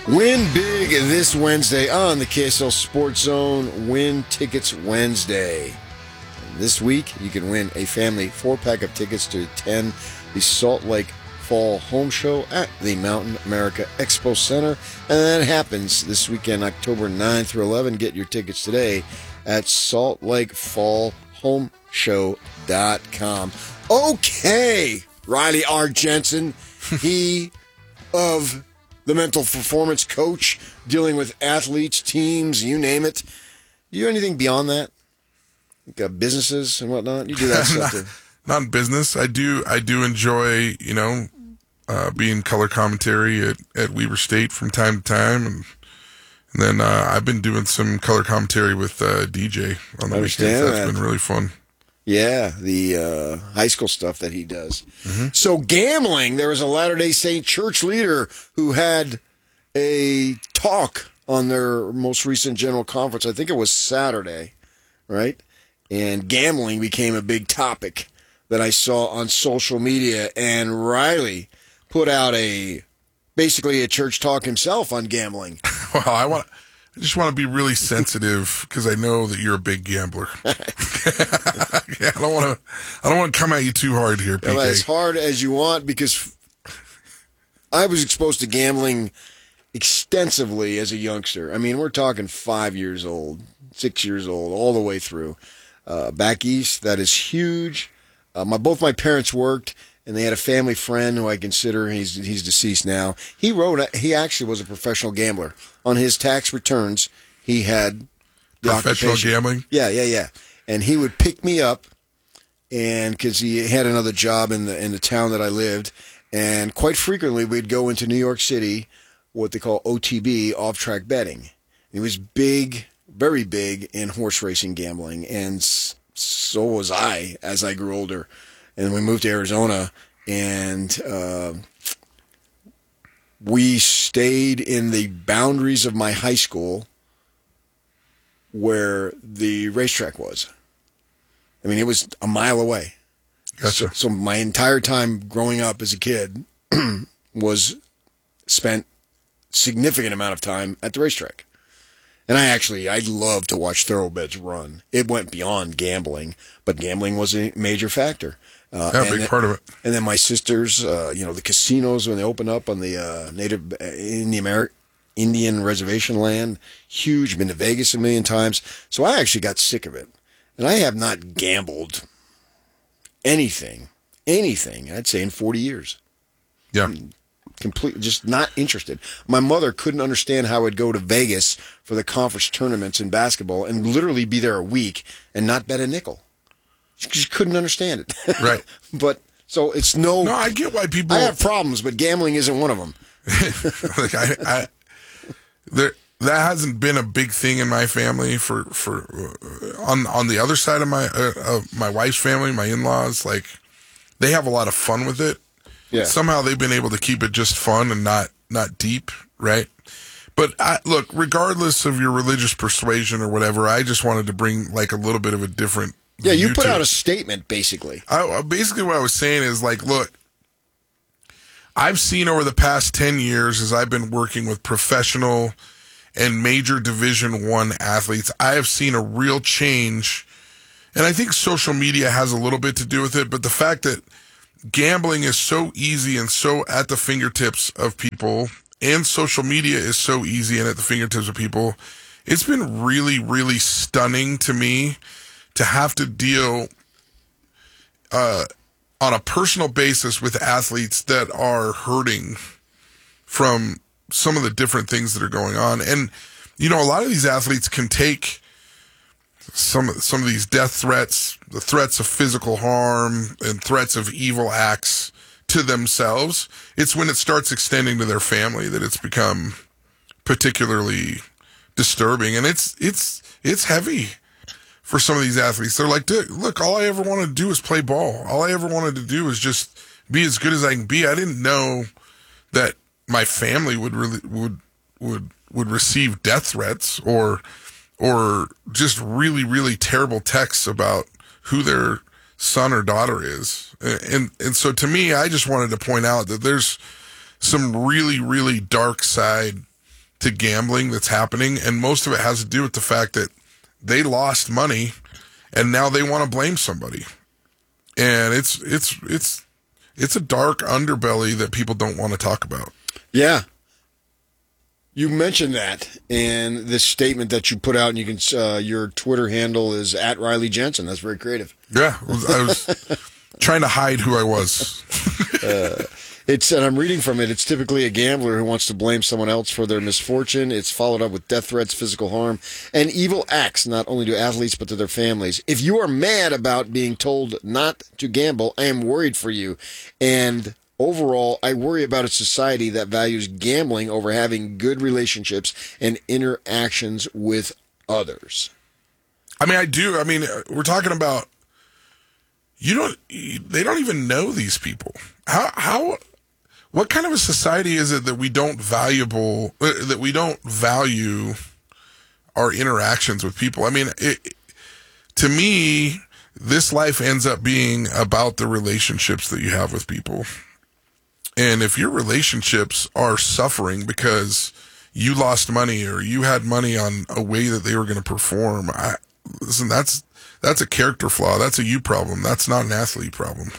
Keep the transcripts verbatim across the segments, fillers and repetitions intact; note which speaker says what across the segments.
Speaker 1: Win big this Wednesday on the K S L Sports Zone Win Tickets Wednesday. And this week, you can win a family four-pack of tickets to attend the Salt Lake Fall Home Show at the Mountain America Expo Center. And that happens this weekend, October ninth through eleventh. Get your tickets today at salt lake fall home show dot com. Okay, Riley R. Jensen, he of the mental performance coach, dealing with athletes, teams, you name it. You do anything beyond that? Like, uh, businesses and whatnot? You do that stuff too.
Speaker 2: Not in business. I do. I do enjoy, you know, uh, being color commentary at, at Weber State from time to time, and, and then uh, I've been doing some color commentary with uh, D J on the weekends. That's that. been really fun.
Speaker 1: Yeah, the uh, high school stuff that he does.
Speaker 2: Mm-hmm.
Speaker 1: So gambling, there was a Latter-day Saint church leader who had a talk on their most recent general conference. I think it was Saturday, right? And gambling became a big topic that I saw on social media. And Riley put out a basically a church talk himself on gambling.
Speaker 2: Well, I want. I just want to be really sensitive because I know that you're a big gambler. yeah, I don't want to. I don't want to come at you too hard here, P K.
Speaker 1: Well, as hard as you want, because I was exposed to gambling extensively as a youngster. I mean, we're talking five years old, six years old, all the way through. Uh, back east, that is huge. Uh, my both my parents worked, and they had a family friend who I consider he's he's deceased now. He wrote. He actually was a professional gambler. On his tax returns, he had the
Speaker 2: professional
Speaker 1: occupation.
Speaker 2: gambling.
Speaker 1: Yeah, yeah, yeah. And he would pick me up, and because he had another job in the in the town that I lived, and quite frequently we'd go into New York City, what they call O T B, off-track betting. He was big, very big in horse racing gambling, and so was I as I grew older. And we moved to Arizona, and uh, we stayed in the boundaries of my high school where the racetrack was. I mean, it was a mile away.
Speaker 2: Gotcha.
Speaker 1: So, so my entire time growing up as a kid was spent significant amount of time at the racetrack. And I actually, I love to watch thoroughbreds run. It went beyond gambling, but gambling was a major factor. Uh,
Speaker 2: yeah, a big
Speaker 1: then,
Speaker 2: part of it.
Speaker 1: And then my sisters, uh, you know, the casinos when they open up on the uh, native in the Ameri- Indian reservation land, huge. Been to Vegas a million times, so I actually got sick of it, and I have not gambled anything, anything. I'd say in forty years.
Speaker 2: Yeah,
Speaker 1: completely just not interested. My mother couldn't understand how I'd go to Vegas for the conference tournaments in basketball and literally be there a week and not bet a nickel. She just couldn't understand it.
Speaker 2: Right.
Speaker 1: But so it's no.
Speaker 2: No, I get why people.
Speaker 1: I have problems, but gambling isn't one of them.
Speaker 2: like I, I, there that hasn't been a big thing in my family. For for uh, on on the other side of my uh, of my wife's family, my in-laws, like they have a lot of fun with it.
Speaker 1: Yeah.
Speaker 2: Somehow they've been able to keep it just fun and not not deep, right? But I, look, regardless of your religious persuasion or whatever, I just wanted to bring like a little bit of a different.
Speaker 1: Yeah, you put
Speaker 2: to
Speaker 1: out
Speaker 2: it.
Speaker 1: a statement, basically.
Speaker 2: I, basically, what I was saying is, like, look, I've seen over the past ten years as I've been working with professional and major Division One athletes, I have seen a real change, and I think social media has a little bit to do with it, but the fact that gambling is so easy and so at the fingertips of people, and social media is so easy and at the fingertips of people, it's been really, really stunning to me to have to deal uh, on a personal basis with athletes that are hurting from some of the different things that are going on. And, you know, a lot of these athletes can take some, some of these death threats, the threats of physical harm and threats of evil acts to themselves. It's when it starts extending to their family that it's become particularly disturbing. And it's, it's, it's heavy for some of these athletes. They're like, look, all I ever wanted to do is play ball. All I ever wanted to do is just be as good as I can be. I didn't know that my family would really would would would receive death threats or or just really, really terrible texts about who their son or daughter is. And and so to me, I just wanted to point out that there's some really, really dark side to gambling that's happening, and most of it has to do with the fact that they lost money and now they want to blame somebody. And it's it's it's it's a dark underbelly that people don't want to talk about.
Speaker 1: Yeah. You mentioned that in this statement that you put out, and you can uh, your Twitter handle is at Riley Jensen. That's very creative.
Speaker 2: Yeah, I was trying to hide who I was.
Speaker 1: uh, it's and I'm reading from it. It's typically a gambler who wants to blame someone else for their misfortune. It's followed up with death threats, physical harm, and evil acts, not only to athletes but to their families. If you are mad about being told not to gamble, I am worried for you. And overall, I worry about a society that values gambling over having good relationships and interactions with others.
Speaker 2: I mean, I do. I mean, we're talking about, you don't, they don't even know these people. How, how, what kind of a society is it that we don't valuable, that we don't value our interactions with people? I mean, it, to me, this life ends up being about the relationships that you have with people. And if your relationships are suffering because you lost money or you had money on a way that they were going to perform, I, listen, that's that's a character flaw. That's a you problem. That's not an athlete problem.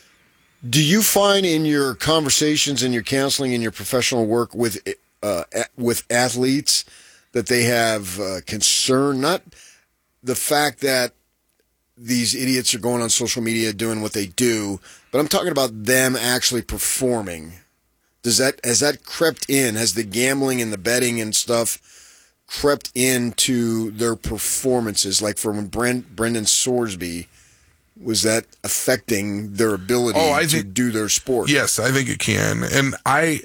Speaker 1: Do you find in your conversations, in your counseling, in your professional work with uh, with athletes that they have uh, concern, not the fact that these idiots are going on social media doing what they do, but I'm talking about them actually performing. Does that has that crept in? Has the gambling and the betting and stuff crept into their performances? Like for when Brent, Brendan Sorsby, was that affecting their ability
Speaker 2: oh, I
Speaker 1: to
Speaker 2: think,
Speaker 1: do their sport?
Speaker 2: Yes, I think it can. And I,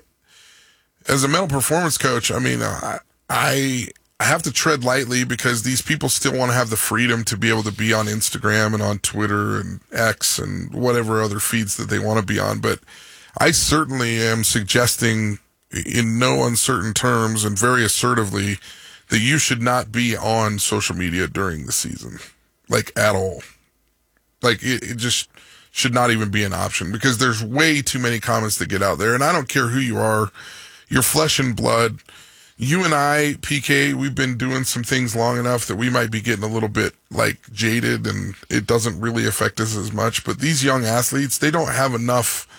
Speaker 2: as a mental performance coach, I mean, I, I I have to tread lightly because these people still want to have the freedom to be able to be on Instagram and on Twitter and X and whatever other feeds that they want to be on. But I certainly am suggesting in no uncertain terms and very assertively that you should not be on social media during the season, like at all. Like it, it just should not even be an option because there's way too many comments that get out there. And I don't care who you are, you're flesh and blood. You and I, P K, we've been doing some things long enough that we might be getting a little bit like jaded and it doesn't really affect us as much. But these young athletes, they don't have enough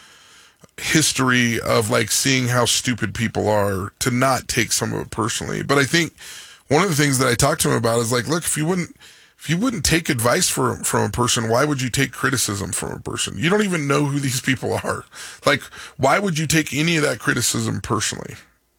Speaker 2: history of like seeing how stupid people are to not take some of it personally. But I think one of the things that I talked to him about is like, look, if you wouldn't, if you wouldn't take advice from, from a person, why would you take criticism from a person? You don't even know who these people are. Like, why would you take any of that criticism personally?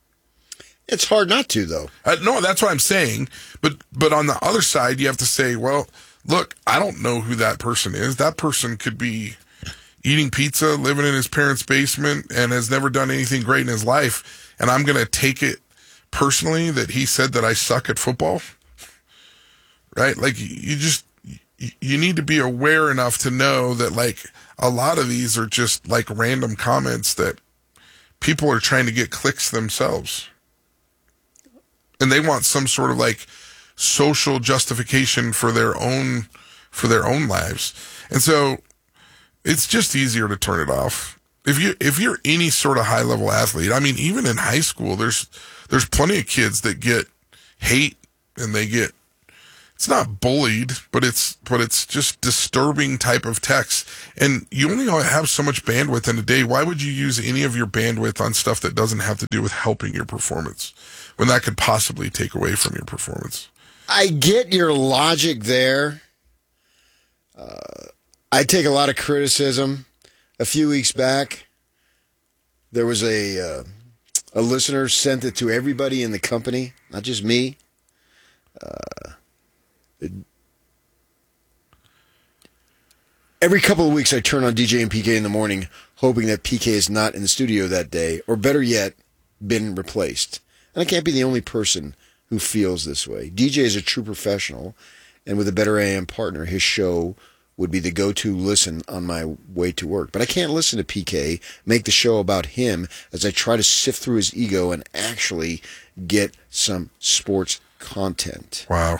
Speaker 1: It's hard not to, though.
Speaker 2: Uh, no, that's what I'm saying. But but on the other side, you have to say, well, look, I don't know who that person is. That person could be eating pizza, living in his parents' basement, and has never done anything great in his life. And I'm going to take it personally that he said that I suck at football. Right? Like, you just, you need to be aware enough to know that, like, a lot of these are just, like, random comments that people are trying to get clicks themselves. And they want some sort of like social justification for their own, for their own lives. And so it's just easier to turn it off. If you, if you're any sort of high level athlete, I mean, even in high school, there's, there's plenty of kids that get hate and they get, it's not bullied, but it's, but it's just disturbing type of text. And you only have so much bandwidth in a day. Why would you use any of your bandwidth on stuff that doesn't have to do with helping your performance when that could possibly take away from your performance?
Speaker 1: I get your logic there. Uh, I take a lot of criticism. A few weeks back, there was a, uh, a listener sent it to everybody in the company, not just me. Uh, it, every couple of weeks, I turn on D J and P K in the morning, hoping that P K is not in the studio that day, or better yet, been replaced. And I can't be the only person who feels this way. D J is a true professional, and with a better A M partner, his show would be the go-to listen on my way to work. But I can't listen to P K make the show about him as I try to sift through his ego and actually get some sports content.
Speaker 2: Wow.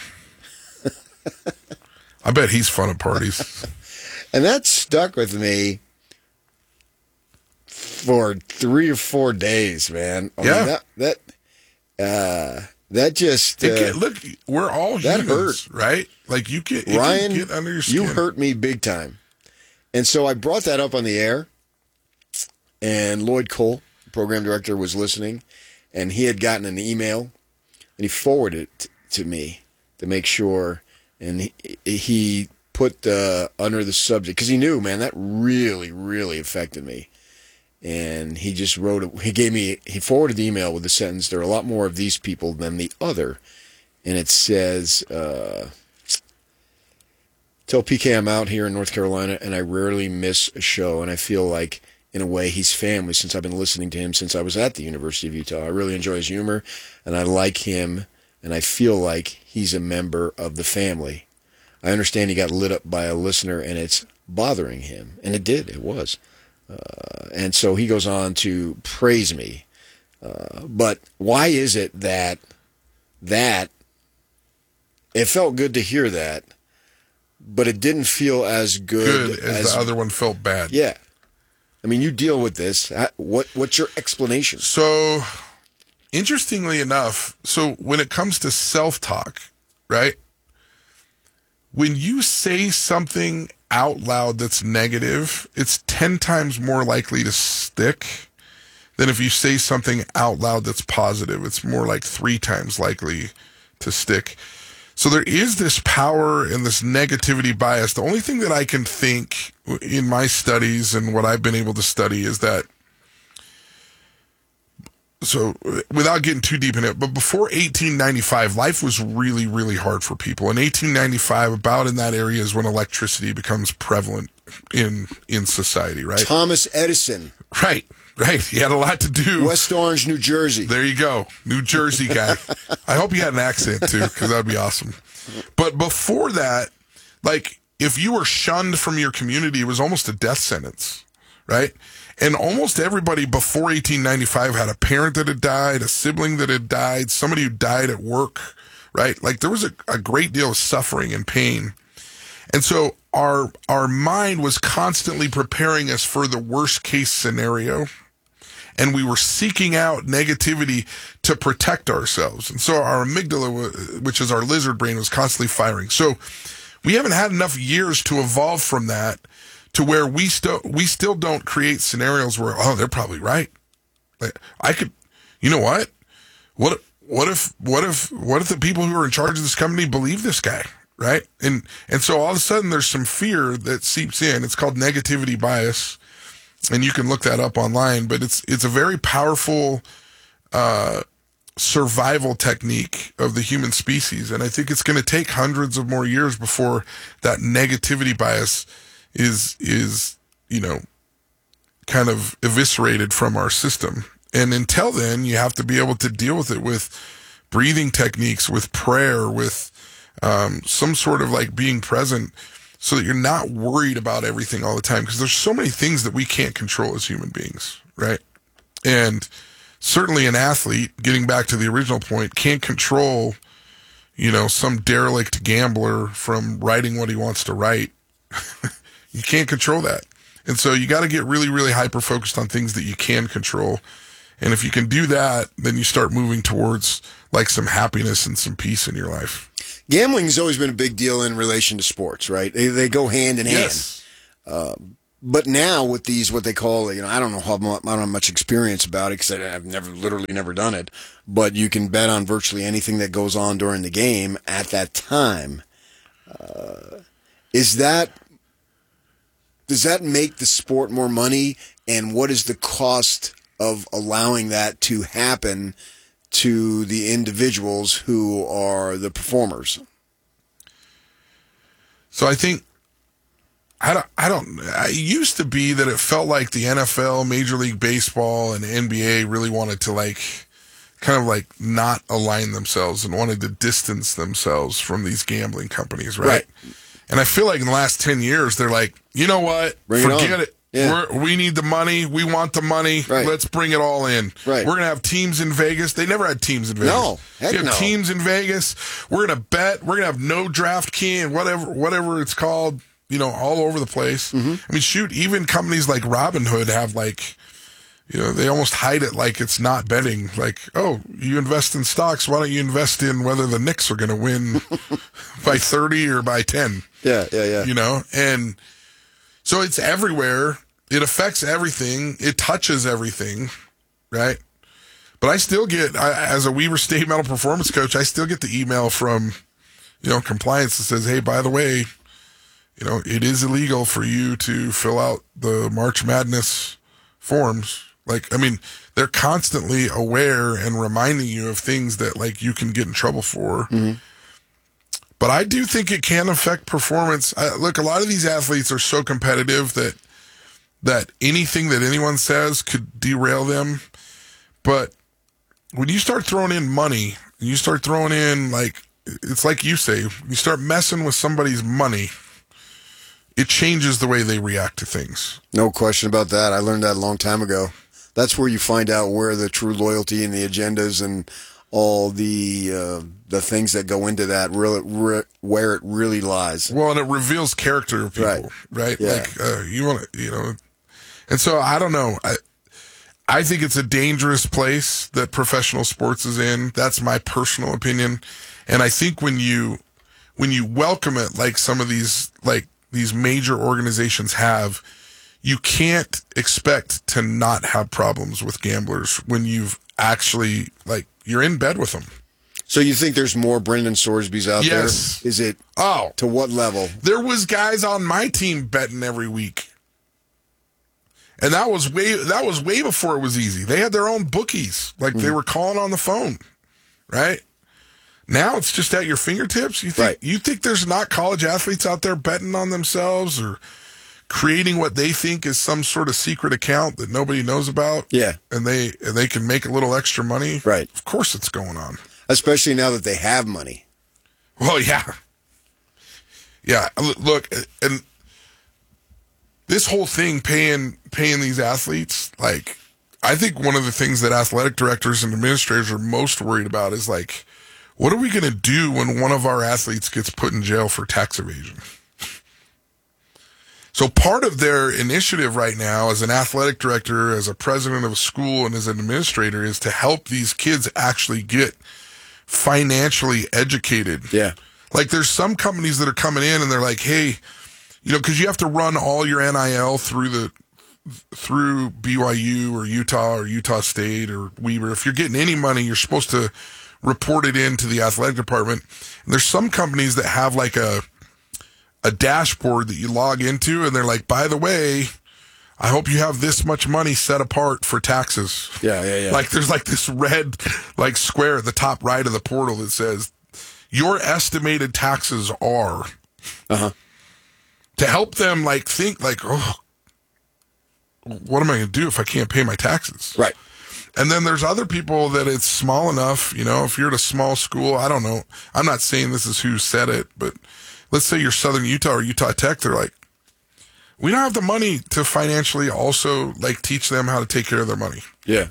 Speaker 2: I bet he's fun at parties.
Speaker 1: And that stuck with me for three or four days, man. I
Speaker 2: yeah.
Speaker 1: mean, that, that uh, that just uh,
Speaker 2: It get, look, we're all
Speaker 1: that
Speaker 2: humans, right? Like you get it
Speaker 1: Ryan,
Speaker 2: can get under your skin.
Speaker 1: you hurt me big time. And so I brought that up on the air, and Lloyd Cole, program director, was listening, and he had gotten an email, and he forwarded it to me to make sure, and he, he put uh, under the subject, because he knew, man, that really, really affected me. And he just wrote it, he gave me, he forwarded the email with the sentence, there are a lot more of these people than the other. And it says, uh, tell P K I'm out here in North Carolina and I rarely miss a show. And I feel like, in a way, he's family since I've been listening to him since I was at the University of Utah. I really enjoy his humor and I like him and I feel like he's a member of the family. I understand he got lit up by a listener and it's bothering him. And it did, it was. Uh, and so he goes on to praise me. Uh, but why is it that that it felt good to hear that, but it didn't feel as good,
Speaker 2: good as, as the other one felt bad?
Speaker 1: Yeah. I mean, you deal with this. What What's your explanation?
Speaker 2: So, interestingly enough, so when it comes to self-talk, right? When you say something out loud that's negative, it's ten times more likely to stick than if you say something out loud that's positive. It's more like three times likely to stick. So there is this power and this negativity bias. The only thing that I can think in my studies and what I've been able to study is that, so without getting too deep in it, but before eighteen ninety-five, life was really, really hard for people. In eighteen ninety-five, about in that area is when electricity becomes prevalent in in society, right?
Speaker 1: Thomas Edison.
Speaker 2: Right, right. He had a lot to do.
Speaker 1: West Orange, New Jersey.
Speaker 2: There you go. New Jersey guy. I hope you had an accent too, because that'd be awesome. But before that, like, if you were shunned from your community, it was almost a death sentence, right? And almost everybody before eighteen ninety-five had a parent that had died, a sibling that had died, somebody who died at work, right? Like there was a, a great deal of suffering and pain. And so our our mind was constantly preparing us for the worst case scenario. And we were seeking out negativity to protect ourselves. And so our amygdala, which is our lizard brain, was constantly firing. So we haven't had enough years to evolve from that to where we still we still don't create scenarios where, oh, they're probably right. Like, I could, you know what? What what if what if what if the people who are in charge of this company believe this guy, right? And and so all of a sudden there's some fear that seeps in. It's called negativity bias, and you can look that up online. But it's it's a very powerful uh, survival technique of the human species, and I think it's going to take hundreds of more years before that negativity bias is, is, you know, kind of eviscerated from our system. And until then, you have to be able to deal with it with breathing techniques, with prayer, with um, some sort of like being present so that you're not worried about everything all the time. Because there's so many things that we can't control as human beings, right? And certainly an athlete, getting back to the original point, can't control, you know, some derelict gambler from writing what he wants to write. You can't control that. And so you got to get really, really hyper-focused on things that you can control. And if you can do that, then you start moving towards like some happiness and some peace in your life.
Speaker 1: Gambling has always been a big deal in relation to sports, right? They, they go hand in
Speaker 2: Yes.
Speaker 1: hand. Uh, but now with these, what they call, you know, I don't know how much, I don't have much experience about it because I've never, literally never done it. But you can bet on virtually anything that goes on during the game at that time. Uh, is that... Does that make the sport more money? And what is the cost of allowing that to happen to the individuals who are the performers?
Speaker 2: So I think, I don't, I don't, it used to be that it felt like the N F L, Major League Baseball, and N B A really wanted to like, kind of like not align themselves and wanted to distance themselves from these gambling companies, right?
Speaker 1: Right.
Speaker 2: And I feel like in the last ten years, they're like, you know what?
Speaker 1: Bring it
Speaker 2: Forget
Speaker 1: on.
Speaker 2: it.
Speaker 1: Yeah.
Speaker 2: We're, we need the money. We want the money.
Speaker 1: Right.
Speaker 2: Let's bring it all in.
Speaker 1: Right.
Speaker 2: We're going to have teams in Vegas. They never had teams in Vegas.
Speaker 1: No. Heck
Speaker 2: you have
Speaker 1: no.
Speaker 2: teams in Vegas. We're going to bet. We're going to have no draft key and whatever, whatever it's called, you know, all over the place.
Speaker 1: Mm-hmm.
Speaker 2: I mean, shoot, even companies like Robinhood have like, you know, they almost hide it like it's not betting. Like, oh, you invest in stocks. Why don't you invest in whether the Knicks are going to win by thirty or by ten?
Speaker 1: Yeah, yeah, yeah.
Speaker 2: You know, and so it's everywhere. It affects everything. It touches everything, right? But I still get, I, as a Weber State Mental Performance coach, I still get the email from, you know, compliance that says, hey, by the way, you know, it is illegal for you to fill out the March Madness forms. Like, I mean, they're constantly aware and reminding you of things that, like, you can get in trouble for. Mm-hmm. But I do think it can affect performance. I, look, a lot of these athletes are so competitive that that anything that anyone says could derail them. But when you start throwing in money, and you start throwing in, like, it's like you say, you start messing with somebody's money, it changes the way they react to things.
Speaker 1: No question about that. I learned that a long time ago. That's where you find out where the true loyalty and the agendas and all the uh, the things that go into that, really, re- where it really lies.
Speaker 2: Well, and it reveals character of people, right? right?
Speaker 1: Yeah.
Speaker 2: Like, uh, you want to, you know, and so I don't know. I, I think it's a dangerous place that professional sports is in. That's my personal opinion. And I think when you when you welcome it, like some of these like these major organizations have, you can't expect to not have problems with gamblers when you've actually, like, you're in bed with them.
Speaker 1: So you think there's more Brendan Sorsby's out
Speaker 2: yes.
Speaker 1: there? Is it?
Speaker 2: Oh,
Speaker 1: to what level?
Speaker 2: There was guys on my team betting every week. And that was way that was way before it was easy. They had their own bookies. Like, mm. they were calling on the phone, right? Now it's just at your fingertips. You think
Speaker 1: right.
Speaker 2: you think there's not college athletes out there betting on themselves or creating what they think is some sort of secret account that nobody knows about?
Speaker 1: Yeah. And
Speaker 2: they and they can make a little extra money?
Speaker 1: Right.
Speaker 2: Of course it's going on.
Speaker 1: Especially now that they have money.
Speaker 2: Well, yeah. Yeah, look, and this whole thing paying paying these athletes, like, I think one of the things that athletic directors and administrators are most worried about is, like, what are we going to do when one of our athletes gets put in jail for tax evasion? So part of their initiative right now as an athletic director, as a president of a school, and as an administrator is to help these kids actually get financially educated.
Speaker 1: Yeah.
Speaker 2: Like, there's some companies that are coming in and they're like, hey, you know, because you have to run all your N I L through the through B Y U or Utah or Utah State or Weber. If you're getting any money, you're supposed to report it into the athletic department. And there's some companies that have like a a dashboard that you log into, and they're like, by the way, I hope you have this much money set apart for taxes.
Speaker 1: Yeah, yeah, yeah.
Speaker 2: Like, there's like this red like square at the top right of the portal that says your estimated taxes are.
Speaker 1: Uh-huh.
Speaker 2: To help them, like, think, like, oh, what am I going to do if I can't pay my taxes?
Speaker 1: Right.
Speaker 2: And then there's other people that it's small enough, you know, if you're at a small school, I don't know. I'm not saying this is who said it, but let's say you're Southern Utah or Utah Tech. They're like, we don't have the money to financially also, like, teach them how to take care of their money.
Speaker 1: Yeah.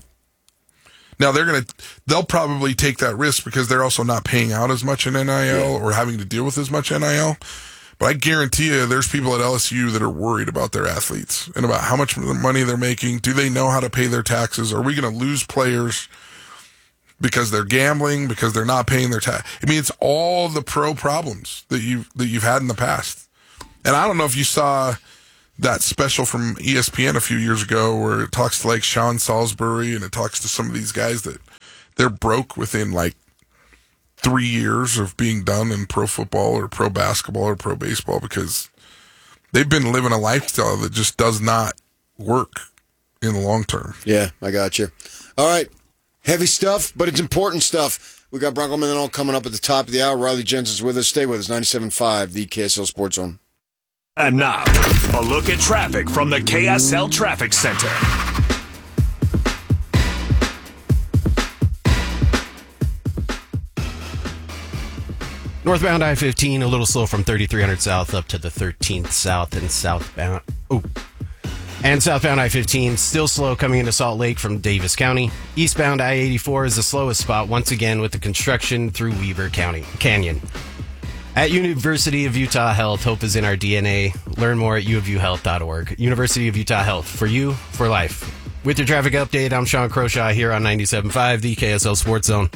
Speaker 2: Now, they're going to, they'll probably take that risk because they're also not paying out as much in N I L yeah. or having to deal with as much N I L. But I guarantee you there's people at L S U that are worried about their athletes and about how much money they're making. Do they know how to pay their taxes? Are we going to lose players because they're gambling, because they're not paying their tax? I mean, it's all the pro problems that you've, that you've had in the past. And I don't know if you saw that special from E S P N a few years ago where it talks to, like, Sean Salisbury and it talks to some of these guys that they're broke within, like, three years of being done in pro football or pro basketball or pro baseball because they've been living a lifestyle that just does not work in the long term.
Speaker 1: Yeah, I got you. All right. Heavy stuff, but it's important stuff. We got Bronco Mendenhall coming up at the top of the hour. Riley Jensen's with us. Stay with us. ninety-seven point five, the K S L Sports Zone.
Speaker 3: And now, a look at traffic from the K S L Traffic Center.
Speaker 4: Northbound I fifteen, a little slow from thirty-three hundred south up to the thirteenth south and southbound. Oh, and southbound I fifteen, still slow coming into Salt Lake from Davis County. Eastbound I eighty-four is the slowest spot once again with the construction through Weber County Canyon. At University of Utah Health, hope is in our D N A. Learn more at u of u health dot org. University of Utah Health, for you, for life. With your traffic update, I'm Sean Croshaw here on ninety-seven point five, the K S L Sports Zone.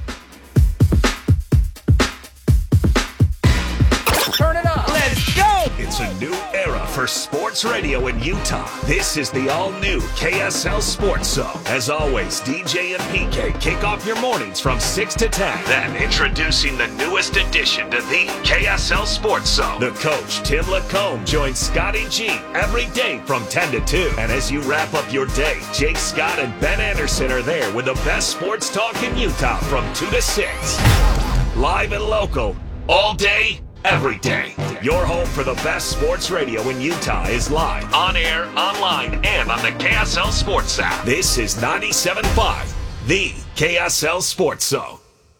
Speaker 3: Turn it up. Let's go. It's a new era for sports radio in Utah. This is the all-new K S L Sports Zone. As always, D J and P K kick off your mornings from six to ten. Then introducing the newest addition to the K S L Sports Zone. The coach, Tim Lacombe, joins Scotty G every day from ten to two. And as you wrap up your day, Jake Scott and Ben Anderson are there with the best sports talk in Utah from two to six. Live and local, all day, every day. Your home for the best sports radio in Utah is live, on air, online, and on the K S L Sports app. This is ninety-seven point five, the K S L Sports Zone.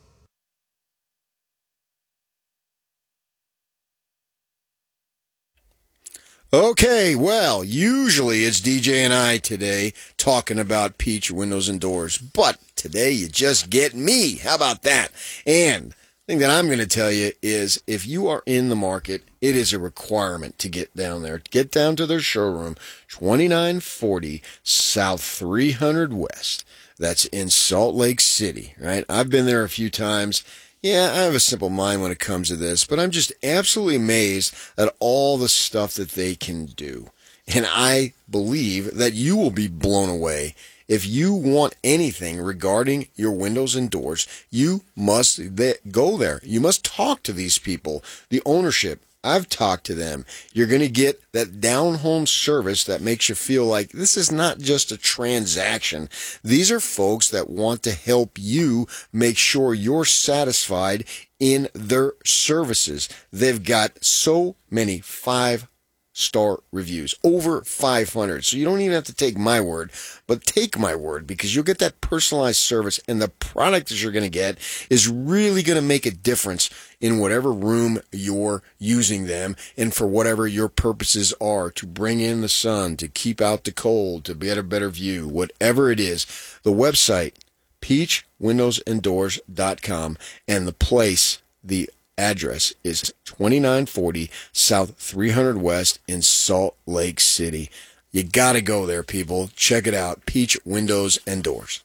Speaker 1: Okay, well, usually it's D J and I today talking about Peach Windows and Doors, but today you just get me. How about that? And the thing that I'm going to tell you is if you are in the market, it is a requirement to get down there. Get down to their showroom, twenty-nine forty South three hundred West. That's in Salt Lake City, right? I've been there a few times. Yeah, I have a simple mind when it comes to this, but I'm just absolutely amazed at all the stuff that they can do. And I believe that you will be blown away. If you want anything regarding your windows and doors, you must go there. You must talk to these people. The ownership, I've talked to them. You're going to get that down-home service that makes you feel like this is not just a transaction. These are folks that want to help you make sure you're satisfied in their services. They've got so many five star reviews, over five hundred. So you don't even have to take my word, but take my word, because you'll get that personalized service, and the product that you're going to get is really going to make a difference in whatever room you're using them and for whatever your purposes are, to bring in the sun, to keep out the cold, to get a better view, whatever it is. The website, peach windows and doors dot com, and the place, the address is twenty-nine forty South three hundred West in Salt Lake City. You got to go there, people. Check it out. Peach Windows and Doors.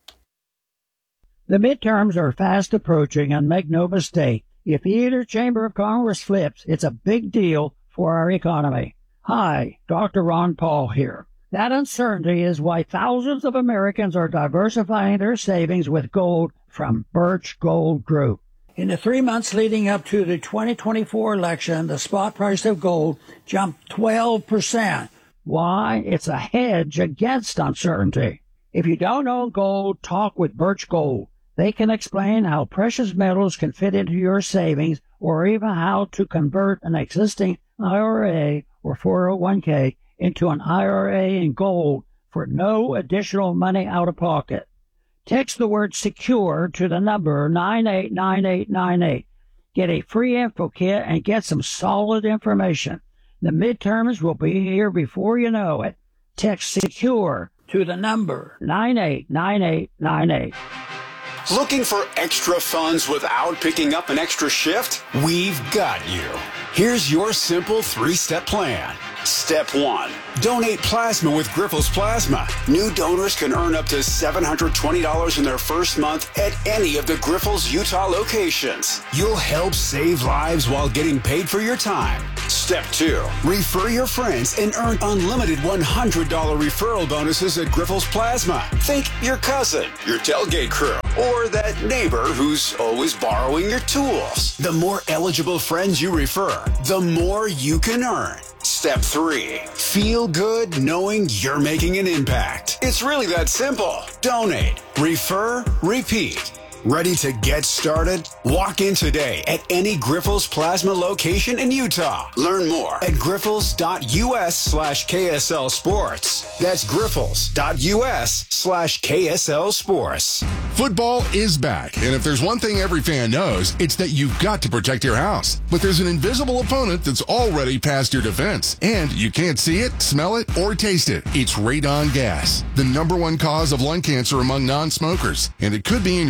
Speaker 5: The midterms are fast approaching, and make no mistake, if either chamber of Congress flips, it's a big deal for our economy. Hi, Doctor Ron Paul here. That uncertainty is why thousands of Americans are diversifying their savings with gold from Birch Gold Group. In the three months leading up to the twenty twenty-four election, the spot price of gold jumped twelve percent. Why? It's a hedge against uncertainty. If you don't own gold, talk with Birch Gold. They can explain how precious metals can fit into your savings, or even how to convert an existing I R A or four oh one k into an I R A in gold for no additional money out of pocket. Text the word SECURE to the number nine eight nine eight nine eight. Get a free info kit and get some solid information. The midterms will be here before you know it. Text SECURE to the number nine eight nine eight nine eight.
Speaker 6: Looking for extra funds without picking up an extra shift? We've got you. Here's your simple three-step plan. Step one, donate plasma with Grifols Plasma. New donors can earn up to seven hundred twenty dollars in their first month at any of the Grifols Utah locations. You'll help save lives while getting paid for your time. Step two, refer your friends and earn unlimited one hundred dollars referral bonuses at Grifols Plasma. Think your cousin, your tailgate crew, or that neighbor who's always borrowing your tools. The more eligible friends you refer, the more you can earn. Step three, feel good knowing you're making an impact. It's really that simple. Donate, refer, repeat. Ready to get started? Walk in today at any Grifols Plasma location in Utah. Learn more at grifols.us slash KSL Sports. That's grifols.us slash KSL Sports.
Speaker 7: Football is back, and if there's one thing every fan knows, it's that you've got to protect your house. But there's an invisible opponent that's already past your defense, and you can't see it, smell it, or taste it. It's radon gas, the number one cause of lung cancer among non-smokers, and it could be in your home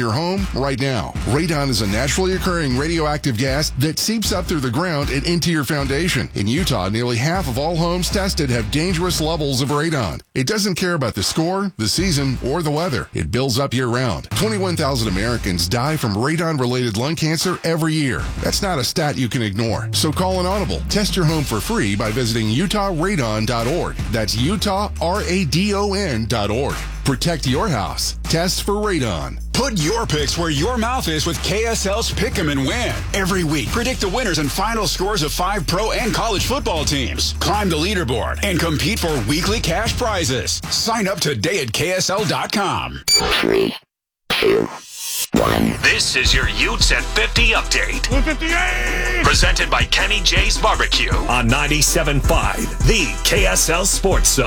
Speaker 7: listen right now. Radon is a naturally occurring radioactive gas that seeps up through the ground and into your foundation. In Utah, nearly half of all homes tested have dangerous levels of radon. It doesn't care about the score, the season, or the weather. It builds up year-round. twenty-one thousand Americans die from radon-related lung cancer every year. That's not a stat you can ignore. So call an audible. Test your home for free by visiting utah radon dot org. That's Utah R A D O N dot org. Protect your house. Test for radon.
Speaker 6: Put your picks where your mouth is with K S L's Pick 'em and Win. Every week, predict the winners and final scores of five pro and college football teams. Climb the leaderboard and compete for weekly cash prizes. Sign up today at K S L dot com.
Speaker 3: Three, two, one. This is your Utes at fifty update. fifty-eight! Presented by Kenny J's Barbecue on ninety-seven point five, the K S L Sports Zone.